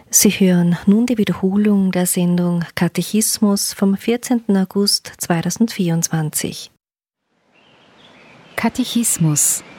Sie hören nun die Wiederholung der Sendung Katechismus vom 14. August 2024. Katechismus: